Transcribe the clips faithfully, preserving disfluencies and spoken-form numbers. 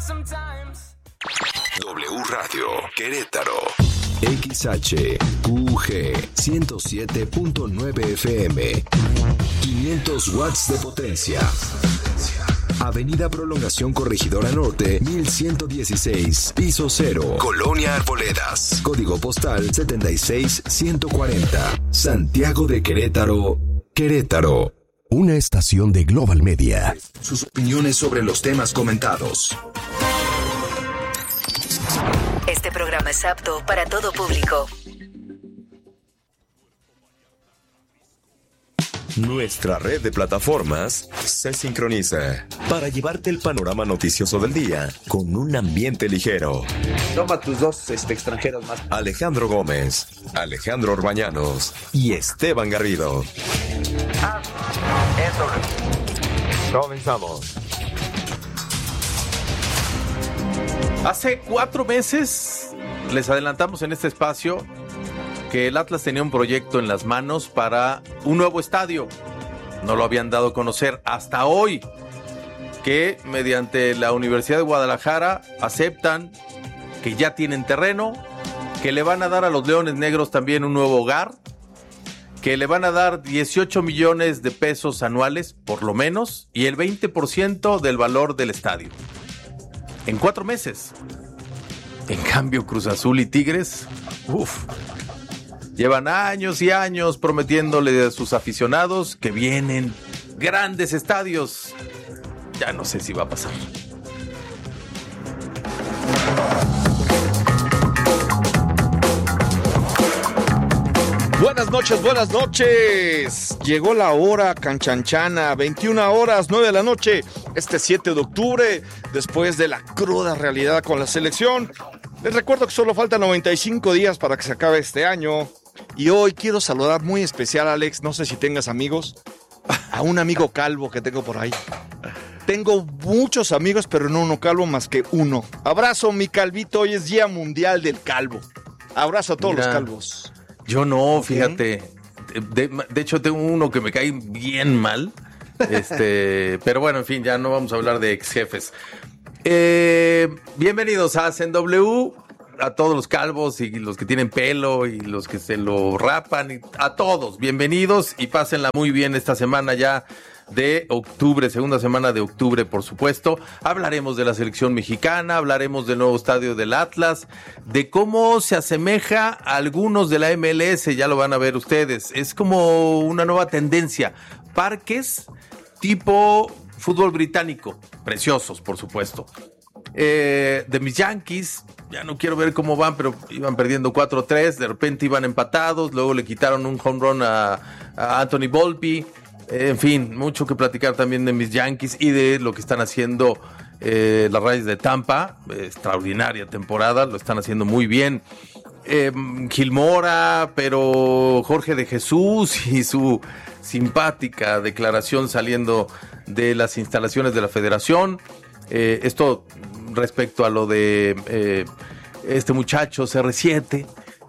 W Radio Querétaro. X H Q G ciento siete punto nueve F M. quinientos watts de potencia. Avenida Prolongación Corregidora Norte, mil ciento dieciséis, piso cero, Colonia Arboledas. Código postal setenta y seis ciento cuarenta. Santiago de Querétaro, Querétaro. Una estación de Global Media. Sus opiniones sobre los temas comentados. Este programa es apto para todo público. Nuestra red de plataformas se sincroniza para llevarte el panorama noticioso del día con un ambiente ligero. Toma tus dos este, extranjeros más. Alejandro Gómez, Alejandro Orbañanos y Esteban Garrido. Ah, eso. Comenzamos. Hace cuatro meses les adelantamos en este espacio que el Atlas tenía un proyecto en las manos para un nuevo estadio. No lo habían dado a conocer hasta hoy, que mediante la Universidad de Guadalajara aceptan que ya tienen terreno, que le van a dar a los Leones Negros también un nuevo hogar, que le van a dar dieciocho millones de pesos anuales, por lo menos, y el veinte por ciento del valor del estadio. En cuatro meses. En cambio, Cruz Azul y Tigres, uff, llevan años y años prometiéndole a sus aficionados que vienen grandes estadios. Ya no sé si va a pasar. Buenas noches, buenas noches. Llegó la hora canchanchana, veintiuna horas, nueve de la noche, este siete de octubre, después de la cruda realidad con la selección. Les recuerdo que solo faltan noventa y cinco días para que se acabe este año. Y hoy quiero saludar muy especial, Alex, no sé si tengas amigos, a un amigo calvo que tengo por ahí. Tengo muchos amigos, pero no uno calvo más que uno. Abrazo, mi calvito, hoy es Día Mundial del Calvo. Abrazo a todos Mira, los calvos. Yo no, fíjate. De, de hecho, tengo uno que me cae bien mal. Este, pero bueno, en fin, ya no vamos a hablar de ex jefes. Eh, bienvenidos a Hacen W, a todos los calvos y los que tienen pelo y los que se lo rapan, y a todos, bienvenidos y pásenla muy bien esta semana ya de octubre, segunda semana de octubre, por supuesto. Hablaremos de la selección mexicana, hablaremos del nuevo estadio del Atlas, de cómo se asemeja a algunos de la M L S, ya lo van a ver ustedes. Es como una nueva tendencia, parques tipo fútbol británico, preciosos, por supuesto. Eh, de mis Yankees, ya no quiero ver cómo van, pero iban perdiendo cuatro tres, de repente iban empatados, luego le quitaron un home run a, a Anthony Volpe. En fin, mucho que platicar también de mis Yankees y de lo que están haciendo eh, las Rays de Tampa. Eh, extraordinaria temporada, lo están haciendo muy bien. Eh, Gil Mora, pero Jorge de Jesús y su simpática declaración saliendo de las instalaciones de la Federación. Eh, esto respecto a lo de eh, este muchacho C R siete.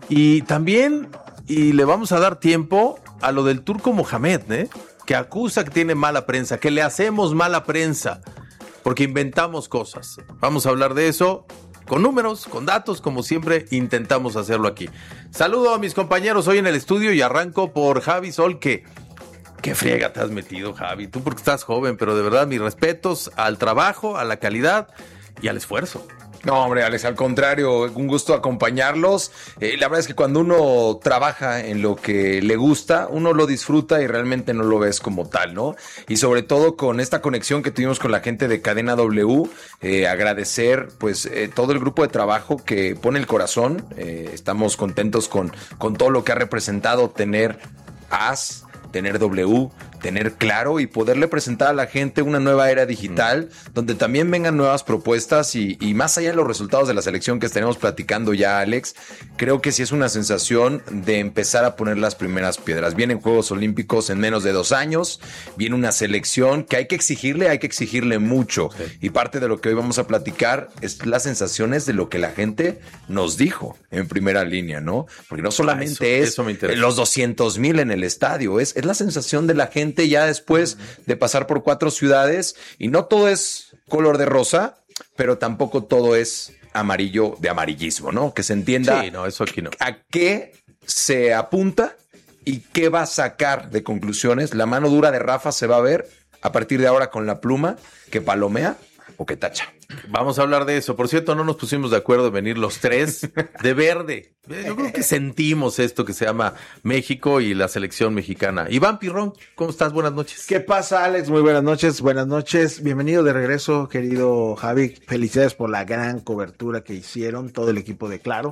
Y también, y le vamos a dar tiempo a lo del Turco Mohamed, ¿eh? que acusa que tiene mala prensa, que le hacemos mala prensa, porque inventamos cosas. Vamos a hablar de eso con números, con datos, como siempre intentamos hacerlo aquí. Saludo a mis compañeros hoy en el estudio y arranco por Javi Sol, que qué friega te has metido, Javi. Tú porque estás joven, pero de verdad mis respetos al trabajo, a la calidad y al esfuerzo. No, hombre, Alex, al contrario, un gusto acompañarlos. Eh, la verdad es que cuando uno trabaja en lo que le gusta, uno lo disfruta y realmente no lo ves como tal, ¿no? Y sobre todo con esta conexión que tuvimos con la gente de Cadena W, eh, agradecer pues eh, todo el grupo de trabajo que pone el corazón. Eh, estamos contentos con, con todo lo que ha representado tener A S, tener W, tener Claro y poderle presentar a la gente una nueva era digital mm. donde también vengan nuevas propuestas y, y más allá de los resultados de la selección que estaremos platicando ya, Alex, creo que sí es una sensación de empezar a poner las primeras piedras. Vienen Juegos Olímpicos en menos de dos años, viene una selección que hay que exigirle, hay que exigirle mucho sí. y parte de lo que hoy vamos a platicar es las sensaciones de lo que la gente nos dijo en primera línea, ¿no? Porque no solamente ah, eso, es eso los doscientos mil en el estadio, es, es la sensación de la gente ya después de pasar por cuatro ciudades y no todo es color de rosa, pero tampoco todo es amarillo de amarillismo, ¿no? Que se entienda Sí, no, eso aquí no. a qué se apunta y qué va a sacar de conclusiones. La mano dura de Rafa se va a ver a partir de ahora con la pluma que palomea o que tacha. Vamos a hablar de eso. Por cierto, no nos pusimos de acuerdo en venir los tres de verde. Yo creo que sentimos esto que se llama México y la selección mexicana. Iván Pirrón, ¿cómo estás? Buenas noches. ¿Qué pasa, Alex? Muy buenas noches. Buenas noches. Bienvenido de regreso, querido Javi. Felicidades por la gran cobertura que hicieron todo el equipo de Claro.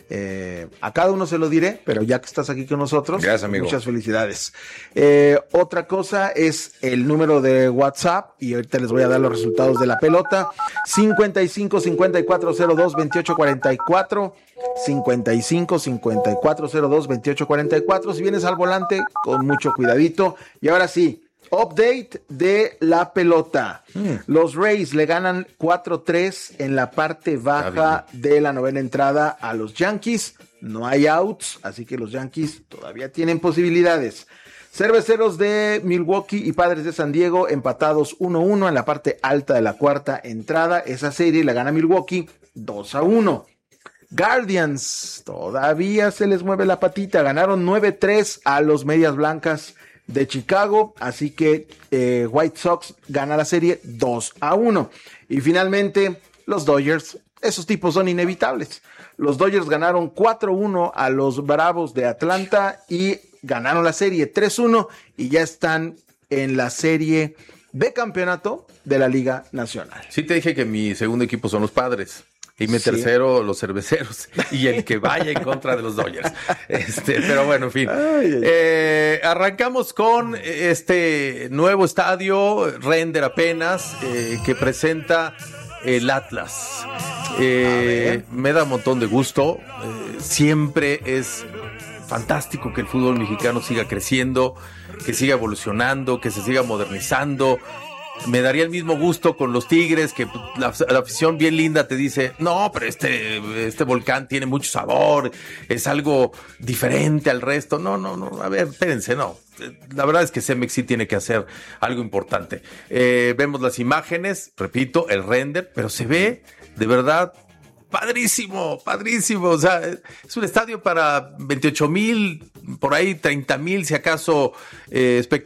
Eh, a cada uno se lo diré, pero ya que estás aquí con nosotros, gracias, amigo. Muchas felicidades. Eh, otra cosa es el número de WhatsApp y ahorita les voy a dar los resultados de la pelota. cincuenta y cinco, cincuenta y cuatro cero dos, veintiocho cuarenta y cuatro. cincuenta y cinco, cincuenta y cuatro cero dos, veintiocho cuarenta y cuatro. Si vienes al volante, con mucho cuidadito. Y ahora sí, update de la pelota. Mm. Los Rays le ganan cuatro tres en la parte baja de la novena entrada a los Yankees. No hay outs, así que los Yankees todavía tienen posibilidades. Cerveceros de Milwaukee y Padres de San Diego empatados uno uno en la parte alta de la cuarta entrada. Esa serie la gana Milwaukee dos a uno. Guardians todavía se les mueve la patita. Ganaron nueve tres a los Medias Blancas de Chicago, así que eh, White Sox gana la serie dos a uno. Y finalmente, los Dodgers, esos tipos son inevitables. Los Dodgers ganaron cuatro uno a los Bravos de Atlanta y ganaron la serie tres uno y ya están en la serie de campeonato de la Liga Nacional. Sí te dije que mi segundo equipo son los Padres. Y mi Sí. tercero, los cerveceros. Y el que vaya en contra de los Dodgers. Este, pero bueno, en fin. Ay, ay. Eh, arrancamos con este nuevo estadio, render apenas, eh, que presenta el Atlas. Eh, me da un montón de gusto. Eh, siempre es fantástico que el fútbol mexicano siga creciendo, que siga evolucionando, que se siga modernizando. Me daría el mismo gusto con los Tigres, que la, la afición bien linda te dice, no, pero este, este volcán tiene mucho sabor, es algo diferente al resto. No, no, no, a ver, espérense, no. La verdad es que Cemex sí tiene que hacer algo importante. Eh, vemos las imágenes, repito, el render, pero se ve de verdad padrísimo, padrísimo. O sea, es un estadio para veintiocho mil, por ahí treinta mil, si acaso, eh, espectadores.